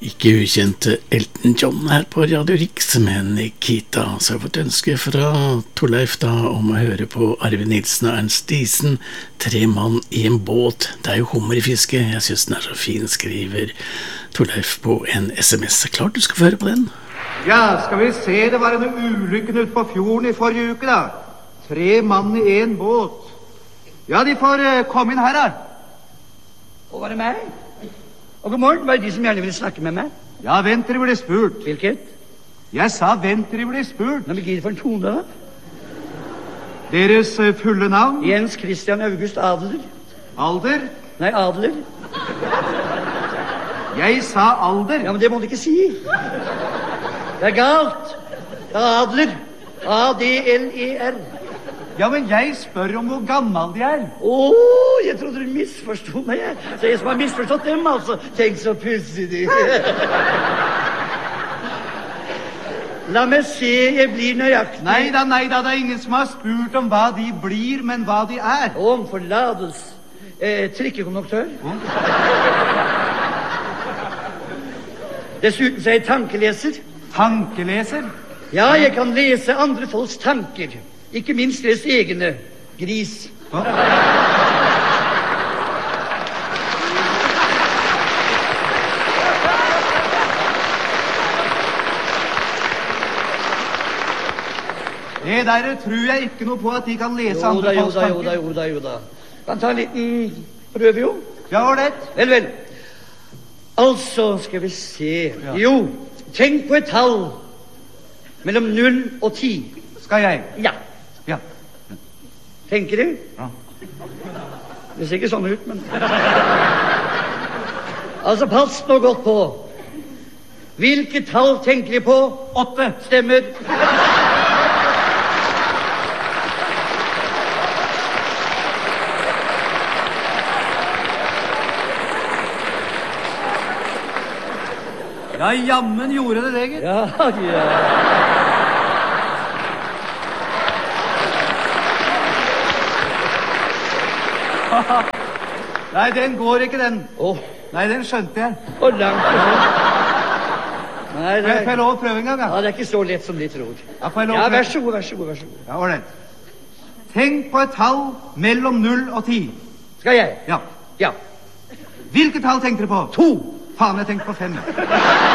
Ikke ukjente Elton John her på Radio Riks med Nikita. Så har jeg fått ønske fra Torleif da om å høre på Arve Nilsen og Ernst Diesen, 3 mann i en båt. Det er jo hummer i fiske. Jeg synes den er så fin, skriver Torleif på en SMS. Klart du skal få høre på den. Ja, skal vi se, det var en ulykke ute på fjorden i forrige uke da. 3 mann i en båt. Ja, de får komme inn her da. Og var det meg? Og god morgen, var det de som gjerne ville snakke med meg? Ja, vent dere ble spurt. Hvilket? Jeg sa vent dere ble spurt. Nå, hva gir det for en tone da? Deres fulle navn? Jens Christian August Adler. Alder? Nei, Adler. Jeg sa alder. Ja, men det må du ikke si. Det er galt. Det er Adler. A-D-L-E-R. Ja, men jeg spør om hvor gammel de er. Jeg trodde du misforstod meg. Så jeg som har misforstått dem, altså. Tenk så pussig de. La meg se, jeg blir nøyaktig. Nei da, det er ingen som har spurt om hva de blir, men hva de er. Om forlatelse. Trikkekonduktør. Dessuten så er jeg tankeleser. Tankeleser? Ja, jeg kan lese andre folks tanker. Ikke minst deres egne. Gris. Hva? Det der tror jeg ikke noe på at de kan lese andre folks tanker. Jo da. Kan ta en liten prøve, jo. Ja, ålreit. Vel. Altså, skal vi se. Ja. Jo, tenk på et tall mellom 0 og 10. Skal jeg? Ja. Ja. Tenker du? Ja. Det ser ikke sånn ut, men... Altså, pass nå godt på. Hvilket tall tenker de på? 8. Stemmer. Ja, jammen gjorde det, gitt. Ja. Nei, den går ikke, den. Nei, den skjønte jeg. Og langt. Nei, Får jeg lov å prøve en gang, da? Ja, det er ikke så lett som de tror. Ja, får jeg lov å prøve? Vær så god. Ja, ålreit. Tenk på et tall mellom 0 og 10. Skal jeg? Ja. Ja. Hvilket tall tenkte dere på? 2. Faen, jeg tenkte på 5.